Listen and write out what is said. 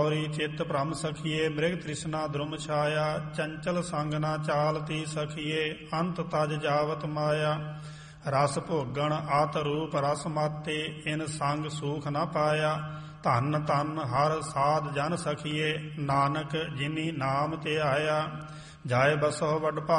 ਔਰੀ ਚਿਤ ਭ੍ਰਮ ਸਖੀਏ, ਮ੍ਰਿਗ ਤ੍ਰਿਸ਼ਨਾ ਦ੍ਰੁਮ ਛਾਇਆ, ਚੰਚਲ ਸੰਗ ਨਾ ਚਾਲਤੀ ਸਖੀਏ, ਅੰਤ ਤਜ ਜਾਵਤ ਮਾਇਆ। ਰਸ ਭੋਗਣ ਆਤ ਰੂਪ ਰਸ ਮਾਤੇ, ਇਨ ਸੰਗ ਸੂਖ ਨਾ ਪਾਇਆ। ਧੰਨ ਧੰਨ ਹਰ ਸਾਧ ਜਨ ਸਖੀਏ, ਨਾਨਕ ਜਿਨੀ ਨਾਮ ਧਿਆਇਆ। ਜਾਏ ਬਸੋ ਵਡ